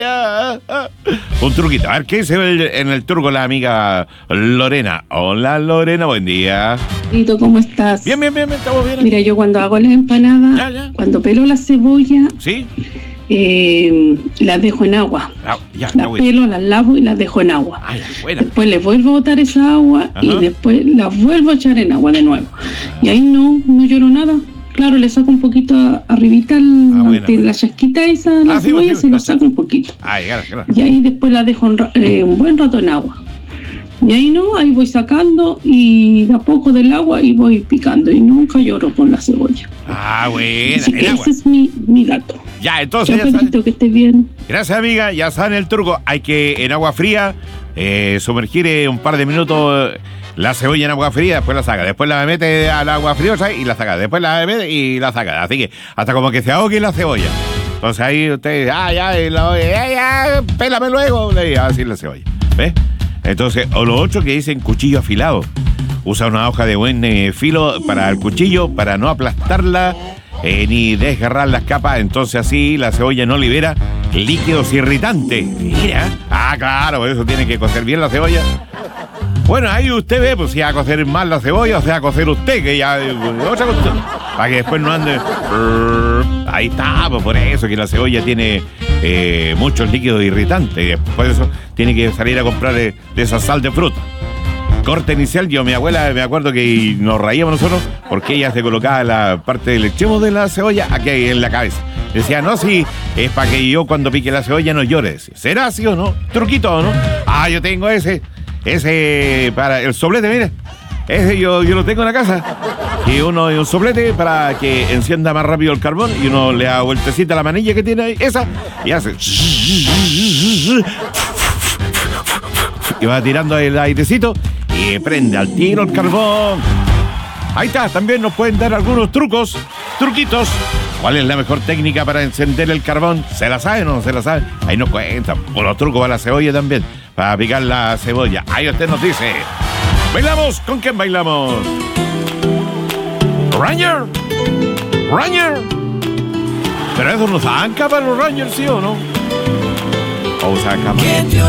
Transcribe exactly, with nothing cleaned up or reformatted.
Un truquito. A ver, ¿qué dice el- en el turco la amiga Lorena? Hola, Lorena, buen día. Tito, ¿cómo estás? Bien, bien, bien, bien, estamos bien. Mira, yo cuando hago las empanadas, Ya, ya. cuando pelo la cebolla, ¿Sí? eh, las dejo en agua. Ah, ya, Las ya, güey. pelo, las lavo y las dejo en agua. Ay, buena. Después les vuelvo a botar esa agua Ajá. y después las vuelvo a echar en agua de nuevo. Y ahí no, no lloro nada. Claro, le saco un poquito a- arribita el- Ah, bueno. de la chasquita esa, la Ah, sí, cebolla, sí, se lo sí. saco un poquito. Ay, claro, claro. Y ahí después la dejo un, ra- eh, un buen rato en agua. Y ahí no, ahí voy sacando y de a poco del agua y voy picando. Y nunca lloro con la cebolla. Ah, buena. Así En que agua. ese es mi, mi dato. Ya, entonces Chao, ya saben. Pedrito, que estés bien. Gracias, amiga. Ya saben el truco. Hay que en agua fría eh, sumergir eh, un par de minutos eh, la cebolla en agua fría, después la saca. Después la mete al agua friosa y la saca. Después la mete y la saca. Así que hasta como que se ahogue la cebolla. Entonces ahí usted, ah, ya, y la, ya, ya, pélame luego. Le diga así la cebolla. ¿Ves? Entonces, o lo otro que dicen cuchillo afilado. Usa una hoja de buen eh, filo para el cuchillo, para no aplastarla eh, ni desgarrar las capas. Entonces así la cebolla no libera líquidos irritantes. Mira. Ah, claro, por eso tiene que cocer bien la cebolla. Bueno, ahí usted ve, pues si va a cocer mal la cebolla, o sea, a cocer usted, que ya eh, otra cuestión. Para que después no ande. Ahí está, pues por eso que la cebolla tiene eh, muchos líquidos irritantes. Y después de eso tiene que salir a comprar eh, de esa sal de fruta. Corte inicial, yo, mi abuela, me acuerdo que nos reíamos nosotros porque ella se colocaba la parte del extremo de la cebolla aquí en la cabeza. Decía, no, sí, es para que yo cuando pique la cebolla no llore. Decía, ¿será así o no? Truquito, ¿o no? Ah, yo tengo ese, ese para el soplete, mire. Ese yo, yo lo tengo en la casa. Y uno un soplete para que encienda más rápido el carbón y uno le da vueltecita a la manilla que tiene ahí, esa, y hace. Y va tirando el airecito y prende al tiro el carbón. Ahí está, también nos pueden dar algunos trucos, truquitos. ¿Cuál es la mejor técnica para encender el carbón? ¿Se la saben o no se la saben? Ahí nos cuentan. Por los trucos para la cebolla también, para picar la cebolla. Ahí usted nos dice. ¿Bailamos? ¿Con quién bailamos? ¿Ranger? ¿Ranger? Pero eso no sacan para los Rangers, ¿sí o no? O sacan.